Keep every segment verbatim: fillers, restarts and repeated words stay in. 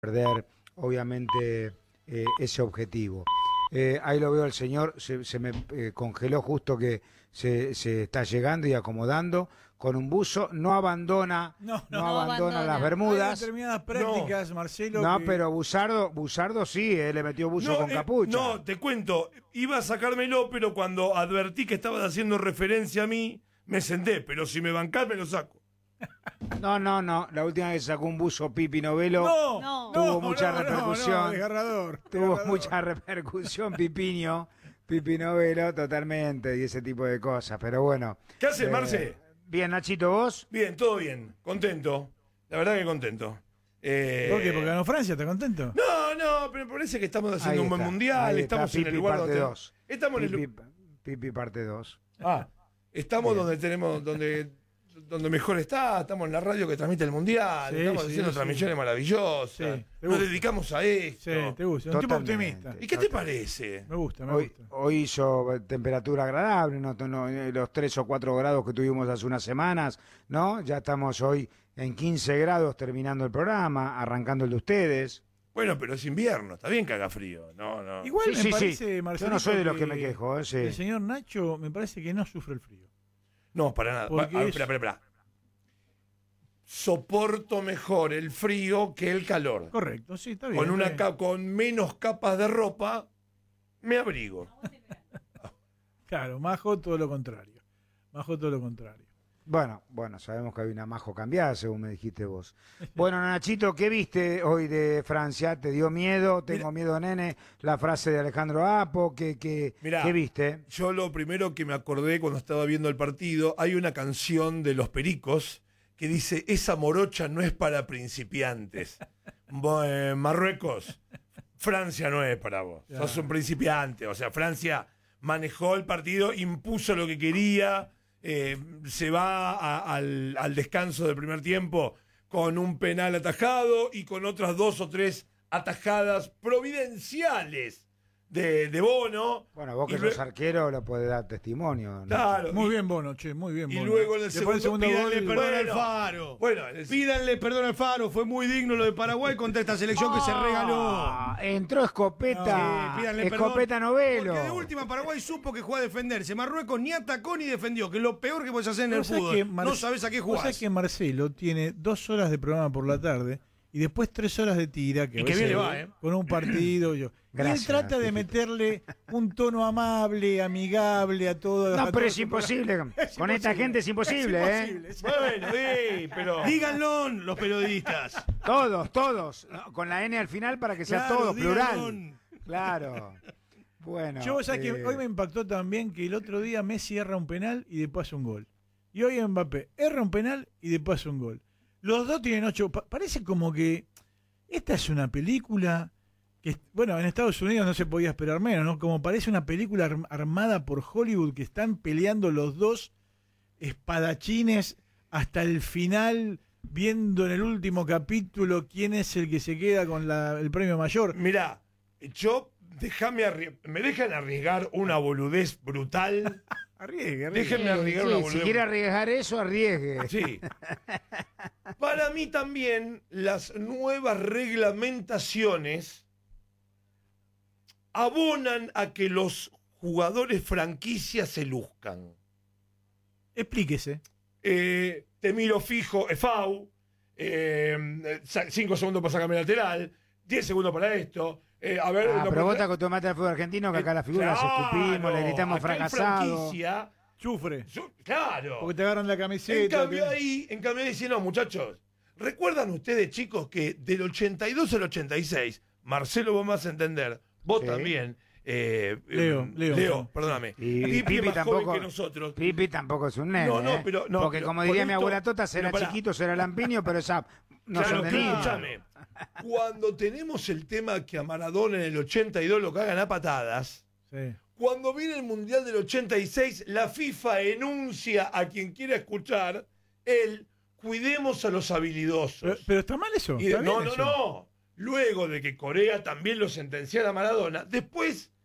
perder, obviamente, eh, ese objetivo. Eh, ahí lo veo al señor, se, se me eh, congeló justo que se, se está llegando y acomodando con un buzo, no abandona, No, no, no, no abandona abandona. las Hay Bermudas. determinadas prácticas, No. Marcelo. No, que- pero Buzardo, Buzardo sí, eh, le metió buzo No, con eh, capucha. no, te cuento, iba a sacármelo, pero cuando advertí que estabas haciendo referencia a mí, me senté, pero si me bancás me lo saco. No, no, no. La última vez sacó un buzo Pipi Novelo. No, No. Tuvo no, mucha no, no, repercusión. no, desgarrador, Tuvo desgarrador. mucha repercusión Pipiño, Pipi Novelo, totalmente, y ese tipo de cosas. Pero bueno. ¿Qué haces, eh, Marce? Bien, Nachito, ¿vos? Bien, todo bien, contento. La verdad que contento. Eh, ¿Por qué? ¿Porque ganó Francia? ¿Estás contento? No, no, pero me parece que estamos haciendo Ahí un buen está, mundial, ahí está, estamos en el Pipi lugar parte donde dos. estamos en el Pipi, Pipi parte dos. Ah, estamos Bien. donde tenemos donde donde mejor está, estamos en la radio que transmite el mundial, Sí, estamos sí, haciendo sí. transmisiones maravillosas. Sí, te Nos gusta. dedicamos a esto. Sí, te gusta. Un tipo Totalmente. optimista. ¿Y qué te parece? Me gusta, me Hoy, gusta. hoy hizo temperatura agradable, no, no, los tres o cuatro grados que tuvimos hace unas semanas, ¿no? Ya estamos hoy en quince grados terminando el programa, arrancando el de ustedes. Bueno, pero es invierno, está bien que haga frío. No, no. Igual Sí, me sí, sí. parece, Yo Marcelito, no soy de los que me quejo, ¿eh? Sí. El señor Nacho me parece que no sufre el frío. No, para nada. Va, Porque a ver, es- espera, espera, espera. Soporto mejor el frío que el calor. Correcto, sí, está bien. Con una está bien. ca- con menos capas de ropa me abrigo. Claro, Majo todo lo contrario. Majo todo lo contrario. Bueno, bueno, sabemos que hay una majo cambiada, según me dijiste vos. Bueno, Nachito, ¿qué viste hoy de Francia? ¿Te dio miedo? Tengo miedo, nene. La frase de Alejandro Apo, ¿qué, qué, Mirá. ¿qué viste? Yo lo primero que me acordé cuando estaba viendo el partido, hay una canción de Los Pericos que dice, esa morocha no es para principiantes. Bo- eh, Marruecos, Francia no es para vos. Claro. Sos un principiante. O sea, Francia manejó el partido, impuso lo que quería, eh, se va a- al, al descanso del primer tiempo con un penal atajado y con otras dos o tres atajadas providenciales de, de Bono. Bueno, vos Y que lue- sos arquero lo podés dar testimonio, ¿no? Claro, Muy y- bien, Bono, che, muy bien, y Bono. luego en el Después del segundo- segundo Pídanle gol, perdón al Bueno. Faro. Bueno, es- Pídanle perdón al Faro. Fue muy digno lo de Paraguay contra esta selección que se regaló. Ah, entró escopeta, Sí, pídanle perdón. escopeta novelo. Porque de última Paraguay supo que jugó a defenderse. Marruecos ni atacó ni defendió, que es lo peor que puedes hacer en el Vos sabés fútbol. que Mar- No sabes a qué vos jugás. sabés que Marcelo tiene dos horas de programa por la tarde y después tres horas de tira. Que Y a que veces bien le va, ¿eh? Con un partido. Yo. Gracias, y él trata de Fifito. meterle un tono amable, amigable a todo. No, a pero todo es su imposible. programa. Es Con esta imposible. gente es imposible, Es ¿eh? imposible, es- bueno, sí, pero... Díganlo los periodistas. Todos, todos. No, con la N al final para que sea Claro, todo, plural. díganlo. Claro. Bueno. Yo, ¿sabés eh, que hoy me impactó también que el otro día Messi erra un penal y después hace un gol. Y hoy Mbappé erra un penal y después hace un gol. Los dos tienen ocho. Pa- parece como que esta es una película que, bueno, en Estados Unidos no se podía esperar menos, ¿no? Como parece una película arm- armada por Hollywood que están peleando los dos espadachines hasta el final, viendo en el último capítulo quién es el que se queda con la- el premio mayor. Mirá, yo, déjame arrie- me dejan arriesgar una boludez brutal. Arriesgue, arriesgue. Déjenme arriesgar sí, una si boludez. quiere arriesgar eso, arriesgue. Sí. Para mí también las nuevas reglamentaciones abonan a que los jugadores franquicias se luzcan. Explíquese. Eh, te miro fijo, es FAU, eh, sa- cinco segundos para sacarme lateral, diez segundos para esto. Eh, a ver, Ah, no, pero vos pero- te acostumbraste al fútbol argentino, que acá las figuras Claro, escupimos, le gritamos acá en fracasado. franquicia, Sufre. su- claro. Porque te agarran la En camiseta. cambio te- ahí, en cambio ahí dicen, no, muchachos, ¿recuerdan ustedes, chicos, que del ochenta y dos al ochenta y seis, Marcelo, vos me vas a entender, vos Sí. también, eh, Leo, eh, Leo. perdóname, Y Pipi Pipi es más tampoco, joven que nosotros. Pipi tampoco es un nene. No, no, ¿eh? pero- no, Porque pero como por diría mi esto- abuela Tota, será pero pará. chiquito, será lampiño, pero esa no Claro, son de claro, niños. escúchame. Cuando tenemos el tema que a Maradona en el ochenta y dos lo cagan a patadas, Sí. cuando viene el Mundial del ochenta y seis, la FIFA enuncia a quien quiera escuchar el cuidemos a los habilidosos. Pero, pero está mal eso. Y de- está no, bien no, eso. no. Luego de que Corea también lo sentenciara a Maradona, después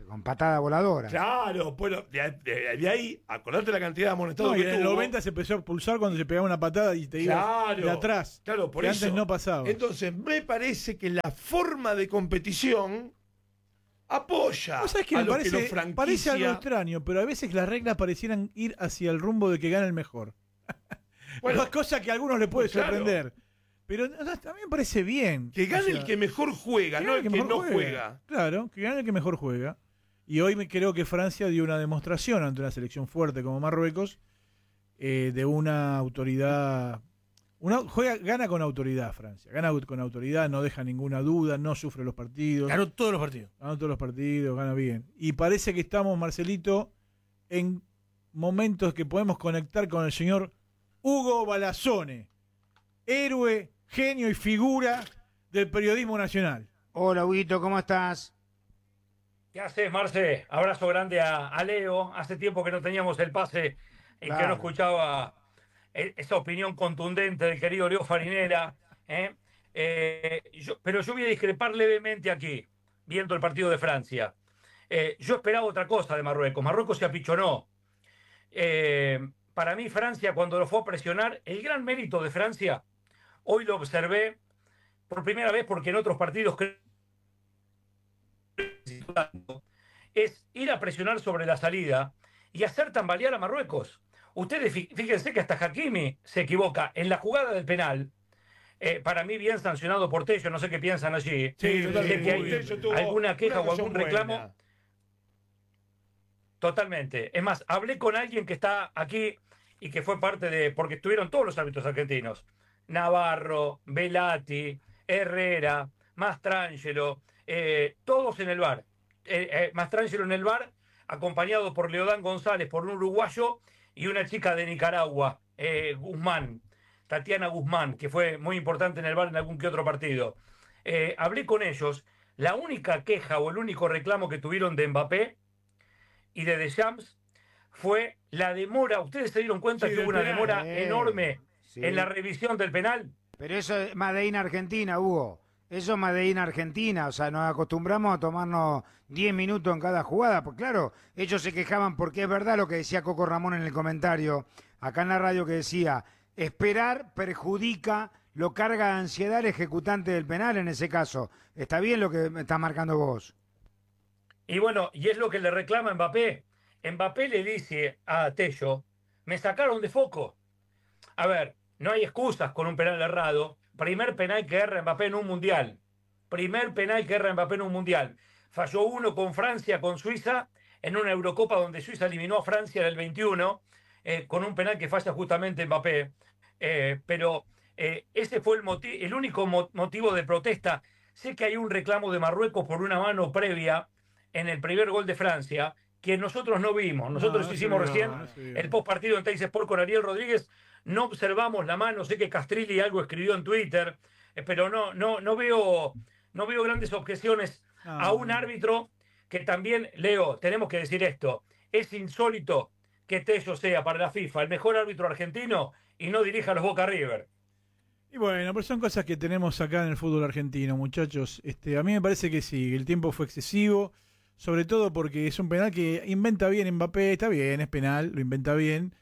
con patada voladora. Claro, bueno, de, de- de ahí, acordate la cantidad de amonestados No, y que en el tuvo. noventa se empezó a pulsar cuando se pegaba una patada y te iba Claro, de atrás. Claro, por que eso. antes no pasaba. Entonces, me parece que la forma de competición apoya ¿Vos sabés que a me lo parece, que lo franquicia. parece algo extraño, pero a veces las reglas parecieran ir hacia el rumbo de que gane el mejor. Bueno, Bueno, cosa que a algunos les puede pues claro. sorprender. Pero no, no, a mí me parece bien. que gane O sea, el que mejor juega, que no gane el que, mejor no juega. Claro, que gane el que mejor juega. Y hoy me creo que Francia dio una demostración ante una selección fuerte como Marruecos eh, de una autoridad. Una, juega, gana con autoridad Francia. Gana con autoridad, no deja ninguna duda, no sufre los partidos. Ganó todos los partidos. Ganó todos los partidos, gana bien. Y parece que estamos, Marcelito, en momentos que podemos conectar con el señor Hugo Balazzone, héroe, genio y figura del periodismo nacional. Hola, Huguito, ¿cómo estás? ¿Qué haces, Marce? Abrazo grande a, a Leo. Hace tiempo que no teníamos el pase en Claro. que no escuchaba eh, esa opinión contundente del querido Leo Farinera. ¿eh? Eh, yo- pero yo voy a discrepar levemente aquí, viendo el partido de Francia. Eh, yo esperaba otra cosa de Marruecos. Marruecos se apichonó. Eh, para mí, Francia, cuando lo fue a presionar, el gran mérito de Francia, hoy lo observé por primera vez porque en otros partidos creo es ir a presionar sobre la salida y hacer tambalear a Marruecos. Ustedes fí- fíjense que hasta Hakimi se equivoca en la jugada del penal. Eh, para mí bien sancionado por Tello, no sé qué piensan allí. Sí, de totalmente. que hay Muy bien. Tello tuvo alguna queja una o algún actuación reclamo. buena. Totalmente. Es más, hablé con alguien que está aquí y que fue parte de, porque estuvieron todos los árbitros argentinos. Navarro, Velati, Herrera, Mastrangelo, eh, todos en el bar. Eh, eh, Mastrangelo en el bar, acompañado por Leodán González, por un uruguayo y una chica de Nicaragua, eh, Guzmán, Tatiana Guzmán, que fue muy importante en el bar en algún que otro partido. Eh, hablé con ellos. La única queja o el único reclamo que tuvieron de Mbappé y de Deschamps fue la demora. ¿Ustedes se dieron cuenta Sí, que del hubo una penal. demora Eh, enorme sí. en la revisión del penal? Pero eso es Made in Argentina, Hugo. Eso es Made in Argentina. O sea, nos acostumbramos a tomarnos diez minutos en cada jugada. Pues claro, ellos se quejaban porque es verdad lo que decía Coco Ramón en el comentario, acá en la radio, que decía, esperar perjudica, lo carga de ansiedad el ejecutante del penal en ese caso. Está bien lo que me estás marcando vos. Y bueno, y es lo que le reclama Mbappé. Mbappé le dice a Tello, me sacaron de foco. A ver, no hay excusas con un penal errado. Primer penal que erra Mbappé en un mundial. Primer penal que erra Mbappé en un mundial. Falló uno con Francia, con Suiza, en una Eurocopa donde Suiza eliminó a Francia en el veintiuno, eh, con un penal que falla justamente Mbappé. Eh, pero eh, ese fue el, moti- el único mo- motivo de protesta. Sé que hay un reclamo de Marruecos por una mano previa en el primer gol de Francia, que nosotros no vimos. Nosotros No, no se hicimos vio, recién no se vio. el postpartido en Teis Sport con Ariel Rodríguez. No observamos la mano. Sé que Castrilli algo escribió en Twitter, eh, pero no, no, no, veo, no veo grandes objeciones No, a un no. árbitro que también, Leo, tenemos que decir esto. Es insólito que Tello sea para la FIFA el mejor árbitro argentino y no dirija a los Boca River. Y bueno, pero son cosas que tenemos acá en el fútbol argentino, muchachos. Este, a mí me parece que sí, el tiempo fue excesivo, sobre todo porque es un penal que inventa bien Mbappé, está bien, es penal, lo inventa bien.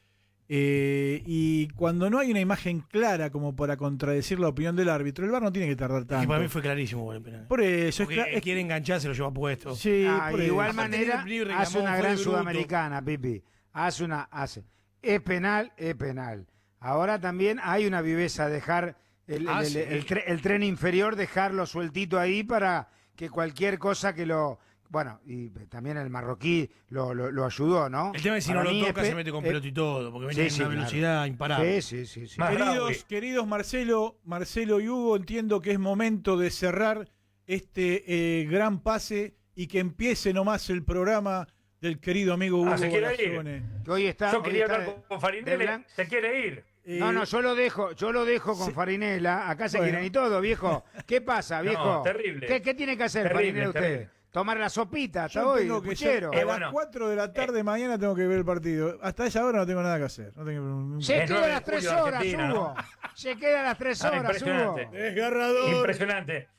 Eh, y cuando no hay una imagen clara como para contradecir la opinión del árbitro, el V A R no tiene que tardar Es tanto. que para mí fue clarísimo con el penal. Por eso, es, Porque cla- es- quiere engancharse, lo lleva puesto. sí, Ah, por de igual eso. manera, Aparte, el reclamó, hace una fue gran de bruto. sudamericana, Pipi. Hace una, hace. Es penal, es penal. Ahora también hay una viveza, dejar el, Ah, el- sí. el tre- el tren inferior, dejarlo sueltito ahí para que cualquier cosa que lo... Bueno, y también el marroquí lo, lo, lo ayudó, ¿no? El tema es que si Para no lo mí es toca pe- se mete con eh, pelota y todo, porque sí, viene sí, en una claro. velocidad imparable. Sí, sí, sí. sí. Más Queridos, Raúl. queridos Marcelo, Marcelo y Hugo, entiendo que es momento de cerrar este eh, gran pase y que empiece nomás el programa del querido amigo Hugo Ah, ¿se quiere ir? Balazzone. Que hoy está, Yo hoy quería está hablar de- con, con de Farinelli, blan- se quiere ir. Eh, No, no, yo lo dejo, yo lo dejo con sí. Farinela. Acá se Bueno. quieren y todo, viejo. ¿Qué pasa, viejo? No, terrible. ¿Qué, qué tiene que hacer Terrible, Farinela usted? terrible. Tomar la sopita hasta yo hoy, tengo que puchero. ser- a Eh, las bueno. cuatro de la tarde mañana tengo que ver el partido. Hasta esa hora no tengo nada que hacer. No tengo... Se El queda nueve a de las tres julio, horas, Argentina, Hugo. ¿no? Se queda a las tres Ah, horas, Hugo. impresionante. Desgarrador. Impresionante.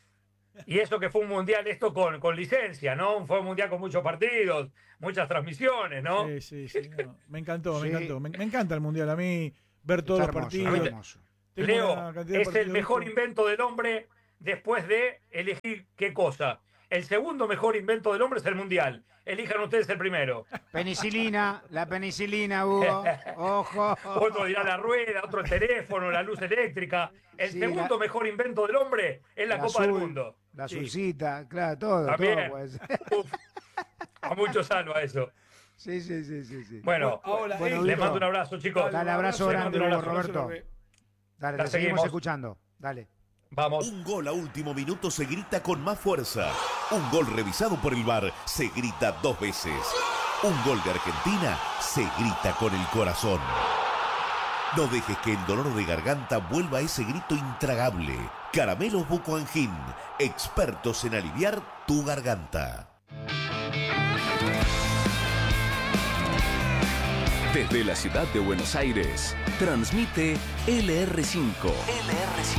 Y eso que fue un mundial, esto con, con licencia, ¿no? Fue un mundial con muchos partidos, muchas transmisiones, ¿no? Sí, sí, sí. No, me encantó, me Sí. encantó. Me, me encanta el mundial. A mí, ver todos Está los hermoso, partidos. está hermoso. Tengo Leo, una cantidad de es el partidos mejor vistos. invento del hombre después de elegir qué cosa. El segundo mejor invento del hombre es el mundial. Elijan ustedes el primero. Penicilina, la penicilina, Hugo. Ojo. Otro dirá la rueda, otro el teléfono, la luz eléctrica. El Sí, segundo la- mejor invento del hombre es la, Copa del azul, Mundo. La Sí, azulcita, claro, todo. También. todo pues. Uf, a muchos salva eso. Sí, sí, sí, sí. sí. Bueno, Ahora, Bueno, eh, les Hugo. mando un abrazo, chicos. Dale, abrazo Les grande, mando un Hugo, abrazo. Roberto. Dale, La te seguimos seguimos. escuchando. Dale. Vamos. Un gol a último minuto se grita con más fuerza. Un gol revisado por el V A R se grita dos veces. Un gol de Argentina se grita con el corazón. No dejes que el dolor de garganta vuelva a ese grito intragable. Caramelos Buco Angin, expertos en aliviar tu garganta. Desde la ciudad de Buenos Aires, transmite L R cinco. L R cinco.